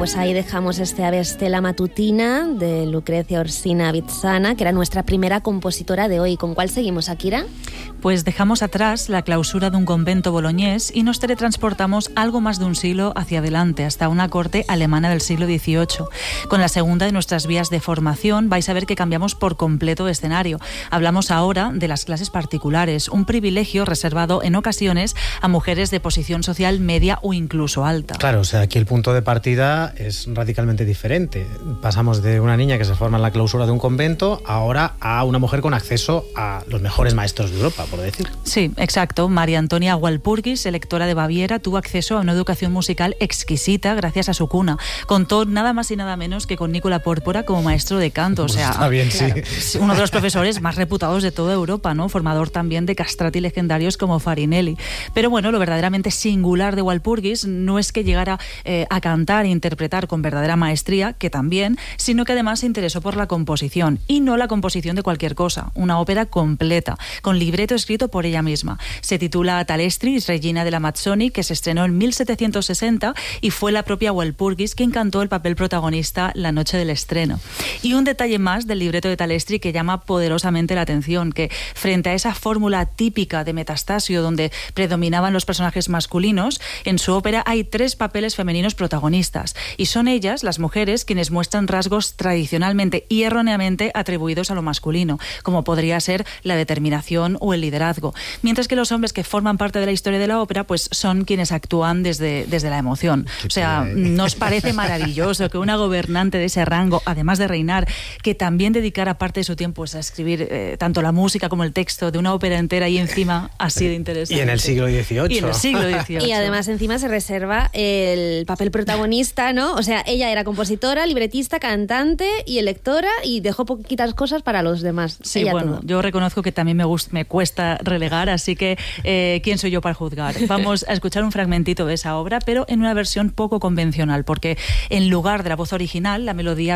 pues ahí dejamos este Ave Stella Matutina de Lucrecia Orsina Vitsana, que era nuestra primera compositora de hoy. ¿Con cuál seguimos, Akira? Pues dejamos atrás la clausura de un convento boloñés y nos teletransportamos algo más de un siglo hacia adelante, hasta una corte alemana del siglo XVIII. Con la segunda de nuestras vías de formación vais a ver que cambiamos por completo de escenario. Hablamos ahora de las clases particulares, un privilegio reservado en ocasiones a mujeres de posición social media o incluso alta. Claro, o sea, aquí el punto de partida es radicalmente diferente. Pasamos de una niña que se forma en la clausura de un convento ahora a una mujer con acceso a los mejores maestros de Europa, por decir. Sí, exacto. María Antonia Walpurgis, electora de Baviera, tuvo acceso a una educación musical exquisita gracias a su cuna. Contó nada más y nada menos que con Nicola Pórpora como maestro de canto. O sea, está bien, claro, sí. Uno de los profesores más reputados de toda Europa, ¿no? Formador también de castrati legendarios como Farinelli. Pero bueno, lo verdaderamente singular de Walpurgis no es que llegara a cantar e interpretar con verdadera maestría, que también, sino que además se interesó por la composición, y no la composición de cualquier cosa, una ópera completa, con libreto escrito por ella misma. Se titula Talestris, Regina della Mazzoni, que se estrenó en 1760 y fue la propia Walpurgis quien cantó el papel protagonista la noche del estreno. Y un detalle más del libreto de Talestri que llama poderosamente la atención, que frente a esa fórmula típica de Metastasio donde predominaban los personajes masculinos, en su ópera hay 3 papeles femeninos protagonistas, y son ellas, las mujeres, quienes muestran rasgos tradicionalmente y erróneamente atribuidos a lo masculino, como podría ser la determinación o el liderazgo, mientras que los hombres que forman parte de la historia de la ópera pues son quienes actúan desde la emoción. O sea, ¿nos parece maravilloso que una gobernante de ese rango, además de reinar, que también dedicara parte de su tiempo pues, a escribir tanto la música como el texto de una ópera entera y encima así de interesante? Y en el siglo XVIII. Y en el siglo XVIII. Y además encima se reserva el papel protagonista, ¿no? O sea, ella era compositora, libretista, cantante y electora, y dejó poquitas cosas para los demás. Sí, ella bueno, todo. yo reconozco que también me cuesta relegar, así que ¿quién soy yo para juzgar? Vamos a escuchar un fragmentito de esa obra, pero en una versión poco convencional, porque en lugar de la voz original, la melodía